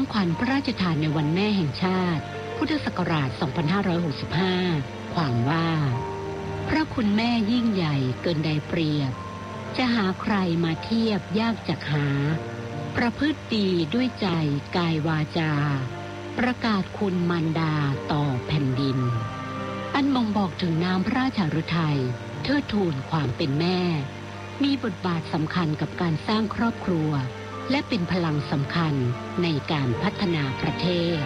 ขวัญพระราชทานในวันแม่แห่งชาติพุทธศักราช 2565 ความว่าพระคุณแม่ยิ่งใหญ่เกินใดเปรียบจะหาใครมาเทียบยากจักหาประพฤติดีด้วยใจกายวาจาประกาศคุณมารดาต่อแผ่นดินอันบ่งบอกถึงน้ำพระราชฤทัยเทิดทูนความเป็นแม่มีบทบาทสำคัญกับการสร้างครอบครัวและเป็นพลังสำคัญในการพัฒนาประเทศ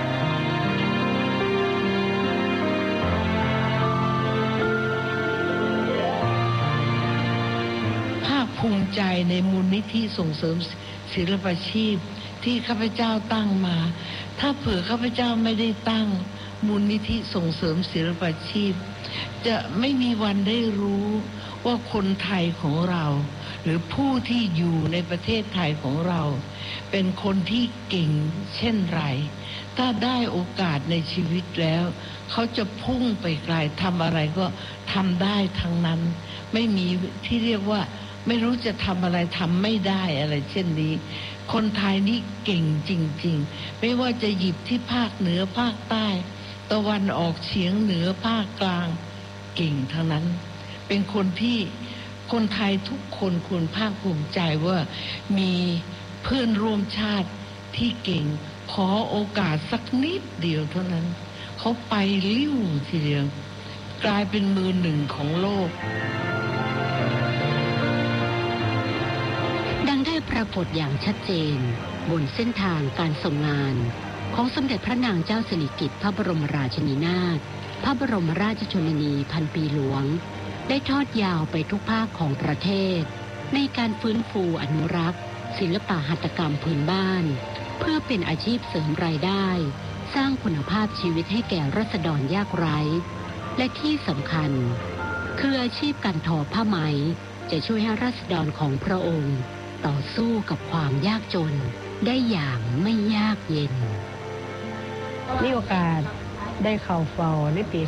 ภาคภูมิใจในมูลนิธิส่งเสริมศิลปาชีพที่ข้าพเจ้าตั้งมาถ้าเผื่อข้าพเจ้าไม่ได้ตั้งมูลนิธิส่งเสริมศิลปาชีพจะไม่มีวันได้รู้ว่าคนไทยของเราหรือผู้ที่อยู่ในประเทศไทยของเราเป็นคนที่เก่งเช่นไรถ้าได้โอกาสในชีวิตแล้วเขาจะพุ่งไปไกลทำอะไรก็ทำได้ทั้งนั้นไม่มีที่เรียกว่าไม่รู้จะทำอะไรทำไม่ได้อะไรเช่นนี้คนไทยนี่เก่งจริงๆไม่ว่าจะหยิบที่ภาคเหนือภาคใต้ตะวันออกเฉียงเหนือภาคกลางเก่งทั้งนั้นเป็นคนที่คนไทยทุกคนควรภาคภูมิใจว่ามีเพื่อนร่วมชาติที่เก่งขอโอกาสสักนิดเดียวเท่านั้นเขาไปลิ้วทีเดียวกลายเป็นมือหนึ่งของโลกดังได้ปรากฏอย่างชัดเจนบนเส้นทางการส่งงานของสมเด็จพระนางเจ้าสิริกิติ์พระบรมราชินีนาถพระบรมราชชนนีพันปีหลวงได้ทอดยาวไปทุกภาคของประเทศในการฟื้นฟูอนุรักษ์ศิลปหัตถกรรมพื้นบ้านเพื่อเป็นอาชีพเสริมรายได้สร้างคุณภาพชีวิตให้แก่ราษฎรยากไร้และที่สำคัญคืออาชีพการทอผ้าไหมจะช่วยให้ราษฎรของพระองค์ต่อสู้กับความยากจนได้อย่างไม่ยากเย็นมีโอกาสได้เข้าเฝ้าในปี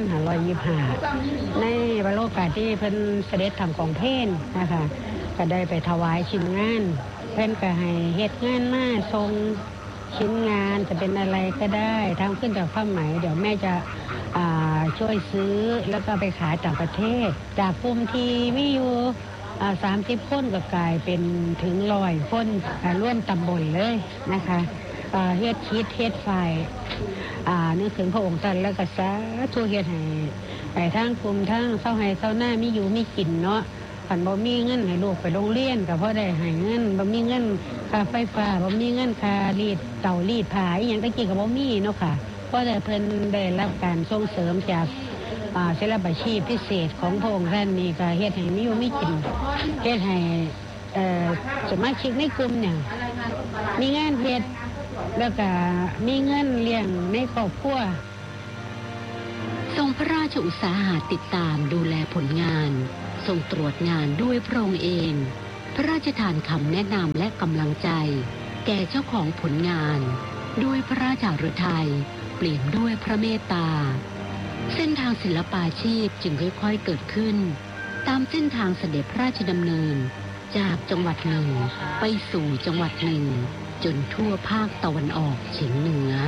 2525 ในวันโอกาสที่เพิ่นเสด็จทำของเพลนะคะก็ได้ไปถวายชิ้นงานเพิ่นก็ให้เฮ็ดงานมาส่งชิ้นงานจะเป็นอะไรก็ได้ทำขึ้นจากผ้าไหมเดี๋ยวแม่จะช่วยซื้อแล้วก็ไปขายต่างประเทศจากกลุ่มที่มีอยู่30 คนก็กลายเป็นถึง100 คนร่วมตำบลเลยนะคะเฮ็ดคิดเฮ็ดไฟนึกถึงพระองค์ท่านแล้วก็สาธุเฮ็ดให้ทางกลุ่มทางเซาให้เซาหน้ามีอยู่มีกินเนาะคันบ่มีเงินให้ลูกไปโรงเรียนก็พอได้ให้เงินบ่มีเงินค่าไฟฟ้าบ่มีเงินค่ารีดเตารีดผ้าอีหยังตะกี้ก็บ่มีเนาะค่ะเพราะแต่เพิ่นได้รับการส่งเสริมจากศิลปาชีพพิเศษของพระองค์ท่านนี่ก็เฮ็ดให้มีอยู่มีกินเฮ็ดให้สมาชิกในกลุ่มเนี่ยมีงานเฮ็ดแล้วก็มีเงินเลี้ยงในครอบครัวทรงพระราชอุตสาหะติดตามดูแลผลงานทรงตรวจงานด้วยพระองค์เองพระราชทานคำแนะนำและกำลังใจแก่เจ้าของผลงานด้วยพระราชฤทัยเปลี่ยนด้วยพระเมตตาเส้นทางศิลปาชีพจึงค่อยๆเกิดขึ้นตามเส้นทางเสด็จพระราชดำเนินจากจังหวัดหนึ่งไปสู่จังหวัดหนึ่งจนทั่วภาคตะวันออกเฉียงเหนือ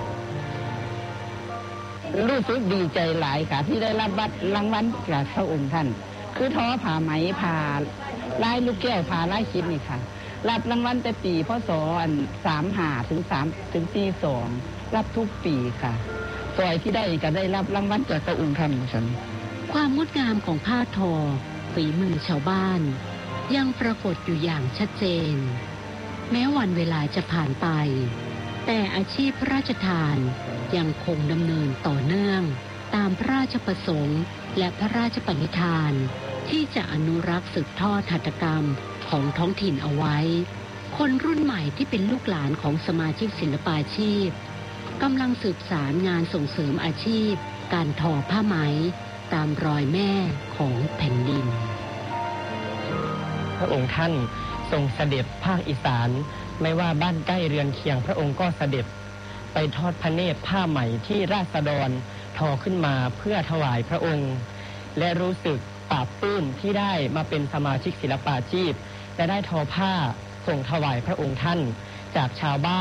รู้สึกดีใจหลายค่ะที่ได้รับรางวัลจากพระองค์ท่านคือทอผ้าไหมผ้าลายลูกแก้วผ้าลายคิดนี่ค่ะรับรางวัลแต่ปีพศ35ถึง42รับทุกปีค่ะซอยที่ได้ก็ได้รับรางวัลจากพระองค์ท่านฉันความงดงามของผ้าทอฝีมือชาวบ้านยังปรากฏอยู่อย่างชัดเจนแม้วันเวลาจะผ่านไปแต่อาชีพพระราชทานยังคงดำเนินต่อเนื่องตามพระราชประสงค์และพระราชปณิธานที่จะอนุรักษ์สืบทอดหัตถกรรมของท้องถิ่นเอาไว้คนรุ่นใหม่ที่เป็นลูกหลานของสมาชิกศิลปาชีพกำลังสืบสารงานส่งเสริมอาชีพการทอผ้าไหมตามรอยแม่ของแผ่นดินพระองค์ท่านทรงเสด็จภาคอีสานไม่ว่าบ้านใกล้เรือนเคียงพระองค์ก็เสด็จไปทอดพระเนตรผ้าไหมที่ราษฎรทอขึ้นมาเพื่อถวายพระองค์และรู้สึกปลาบปลื้มที่ได้มาเป็นสมาชิกศิลปาชีพและได้ทอผ้าส่งถวายพระองค์ท่านจากชาวบ้าน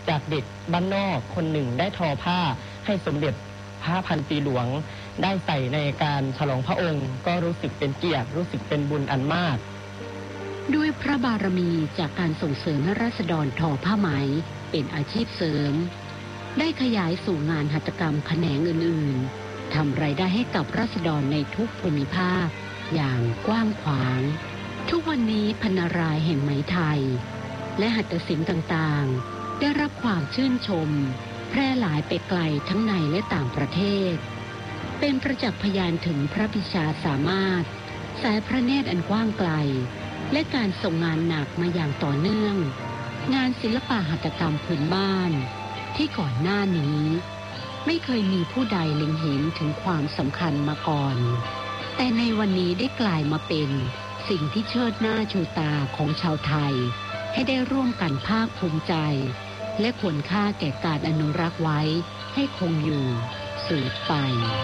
จากเด็กบ้านนอกคนหนึ่งได้ทอผ้าให้สมเด็จพระพันปีหลวงได้ใส่ในการฉลองพระองค์ก็รู้สึกเป็นเกียรติรู้สึกเป็นบุญอันมากด้วยพระบารมีจากการส่งเสริมให้ราษฎรทอผ้าไหมเป็นอาชีพเสริมได้ขยายสู่งานหัตถกรรมแขนงอื่นๆทำรายได้ให้กับราษฎรในทุกภูมิภาคอย่างกว้างขวางทุกวันนี้พรรณรายแห่งไหมไทยและหัตถศิลป์ต่างๆได้รับความชื่นชมแพร่หลายไปไกลทั้งในและต่างประเทศเป็นประจักษ์พยานถึงพระปิชาสามารถสายพระเนตรอันกว้างไกลและการส่งงานหนักมาอย่างต่อเนื่องงานศิลปะหัตถกรรมพื้นบ้านที่ก่อนหน้านี้ไม่เคยมีผู้ใดเล็งเห็นถึงความสำคัญมาก่อนแต่ในวันนี้ได้กลายมาเป็นสิ่งที่เชิดหน้าชูตาของชาวไทยให้ได้ร่วมกันภาคภูมิใจและควรค่าแก่การอนุรักษ์ไว้ให้คงอยู่สืบไป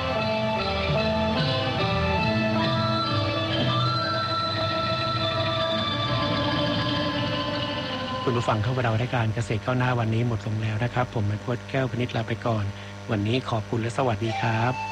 คุณผู้ฟังเข้ามาเรารายการเกษตรก้าวหน้าวันนี้หมดลงแล้วนะครับผมนายพจน์แก้วพนิชลาไปก่อนวันนี้ขอบคุณและสวัสดีครับ